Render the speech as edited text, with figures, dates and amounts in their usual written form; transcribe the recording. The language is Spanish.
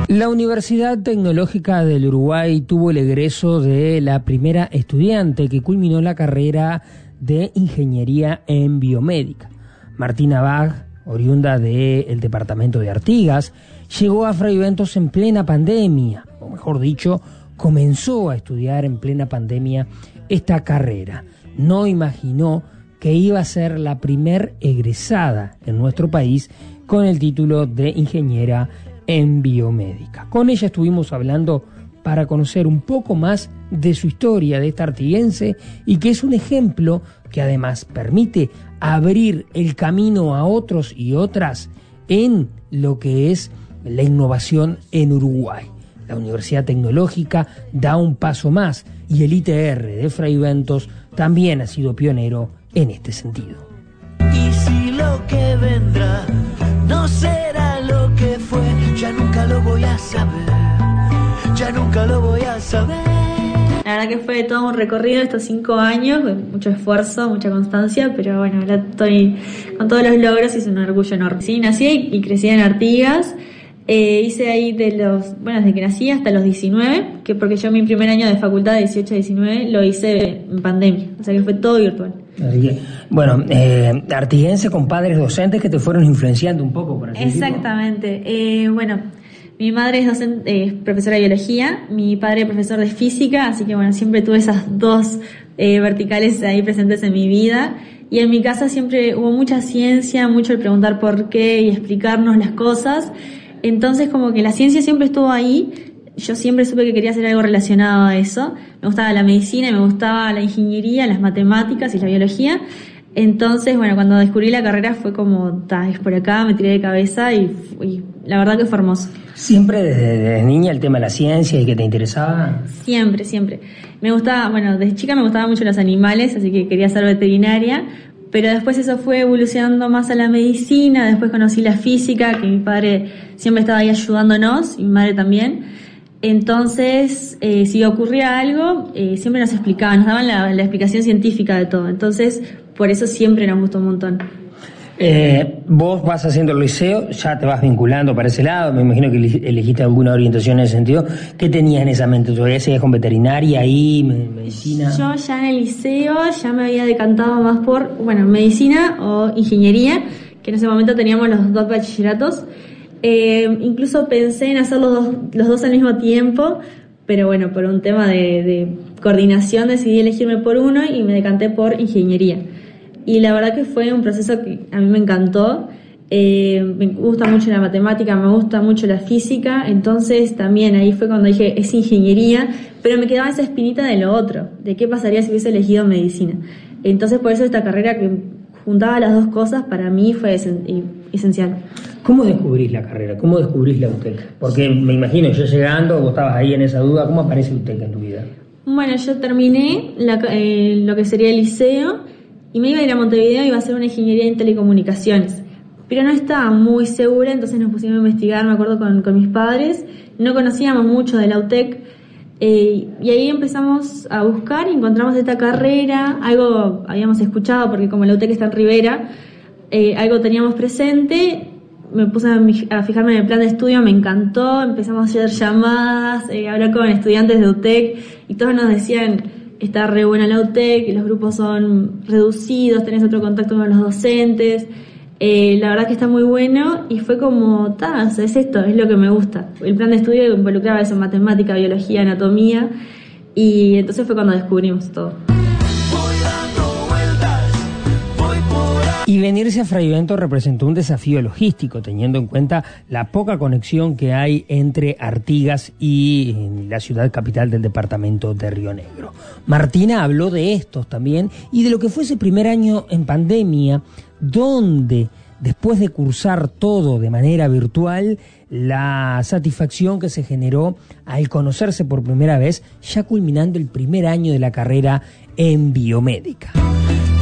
La Universidad Tecnológica del Uruguay tuvo el egreso de la primera estudiante que culminó la carrera de Ingeniería en Biomédica. Martina Bag, oriunda del departamento de Artigas, llegó a Fray Bentos en plena pandemia, o mejor dicho, comenzó a estudiar en plena pandemia esta carrera. No imaginó que iba a ser la primer egresada en nuestro país con el título de ingeniera en biomédica. Con ella estuvimos hablando para conocer un poco más de su historia, de esta artiguense, y que es un ejemplo que además permite abrir el camino a otros y otras en lo que es la innovación en Uruguay. La Universidad Tecnológica da un paso más y el ITR de Fray Bentos también ha sido pionero en este sentido. Y si lo que vendrá no será lo que fue, ya nunca lo voy a saber, ya nunca lo voy a saber. La verdad que fue todo un recorrido estos 5 años, con mucho esfuerzo, mucha constancia, pero bueno, ahora estoy con todos los logros y es un orgullo enorme. Sí, nací y crecí en Artigas, hice ahí desde que nací hasta los 19, que porque yo mi primer año de facultad de 18 a 19 lo hice en pandemia, o sea que fue todo virtual. Así que, bueno, artiguense con padres docentes que te fueron influenciando un poco, por así decirlo. Exactamente. Bueno, mi madre es docente, es profesora de biología, mi padre es profesor de física, así que bueno, siempre tuve esas dos verticales ahí presentes en mi vida. Y en mi casa siempre hubo mucha ciencia, mucho el preguntar por qué y explicarnos las cosas. Entonces como que la ciencia siempre estuvo ahí. Yo siempre supe que quería hacer algo relacionado a eso. Me gustaba la medicina, me gustaba la ingeniería, las matemáticas y la biología. Entonces, bueno, cuando descubrí la carrera fue como, es por acá, me tiré de cabeza y la verdad que fue hermoso. ¿Siempre desde niña el tema de la ciencia y que te interesaba? Siempre, siempre. Me gustaba, bueno, desde chica me gustaban mucho los animales, así que quería ser veterinaria. Pero después eso fue evolucionando más a la medicina, después conocí la física, que mi padre siempre estaba ahí ayudándonos, y mi madre también. Entonces, si ocurría algo, siempre nos explicaban, nos daban la explicación científica de todo. Entonces, por eso siempre nos gustó un montón. Vos vas haciendo el liceo, ya te vas vinculando para ese lado, me imagino que elegiste alguna orientación en ese sentido. ¿Qué tenías en esa mente? ¿Todavía seguías con veterinaria ahí, medicina? Yo ya en el liceo ya me había decantado más por, medicina o ingeniería, que en ese momento teníamos los 2 bachilleratos. Incluso pensé en hacer los dos al mismo tiempo, pero bueno, por un tema de coordinación decidí elegirme por uno y me decanté por ingeniería. Y la verdad que fue un proceso que a mí me encantó. Me gusta mucho la matemática, me gusta mucho la física, entonces también ahí fue cuando dije, es ingeniería, pero me quedaba esa espinita de lo otro, de qué pasaría si hubiese elegido medicina. Entonces por eso esta carrera que juntaba las dos cosas para mí fue esencial. ¿Cómo descubrís la carrera? ¿Cómo descubrís la UTEC? Porque me imagino, yo llegando, vos estabas ahí en esa duda, ¿cómo aparece UTEC en tu vida? Bueno, yo terminé lo que sería el liceo y me iba a ir a Montevideo y iba a hacer una ingeniería en telecomunicaciones. Pero no estaba muy segura, entonces nos pusimos a investigar, me acuerdo, con mis padres. No conocíamos mucho de la UTEC. Y ahí empezamos a buscar y encontramos esta carrera. Algo habíamos escuchado, porque como la UTEC está en Rivera, algo teníamos presente. Me puse a fijarme en el plan de estudio, me encantó. Empezamos a hacer llamadas, hablar con estudiantes de UTEC y todos nos decían, está re buena la UTEC, los grupos son reducidos, tenés otro contacto con los docentes. La verdad que está muy bueno y fue como, es esto, es lo que me gusta. El plan de estudio involucraba eso, matemática, biología, anatomía, y entonces fue cuando descubrimos todo. Y venirse a Fray Bentos representó un desafío logístico, teniendo en cuenta la poca conexión que hay entre Artigas y la ciudad capital del departamento de Río Negro. Martina habló de estos también y de lo que fue ese primer año en pandemia, donde después de cursar todo de manera virtual, la satisfacción que se generó al conocerse por primera vez, ya culminando el primer año de la carrera en biomédica.